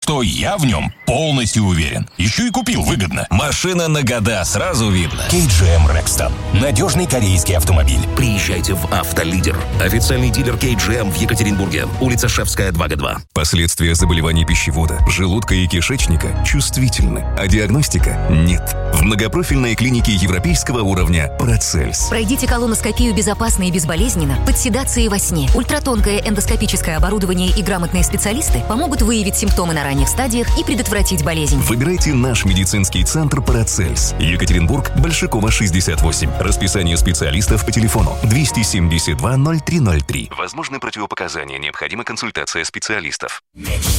что я в нем полностью уверен. Еще и купил выгодно. Машина на года, сразу видно. KGM Rexton. Надежный корейский автомобиль. Приезжайте в «Автолидер». Официальный дилер KGM в Екатеринбурге. Улица Шевская, 2Г2. Последствия заболеваний пищевода, желудка и кишечника чувствительны, а диагностика нет. В многопрофильной клинике европейского уровня «Парацельс». Пройдите колоноскопию безопасно и безболезненно, под седацией во сне. Ультратонкое эндоскопическое оборудование и грамотные специалисты помогут выявить симптомы на ранних стадиях и предотвратить болезнь. Выбирайте наш медицинский центр «Парацельс». Екатеринбург, Большакова, 68. Расписание специалистов по телефону 272 0303. Возможны противопоказания, необходима консультация специалистов.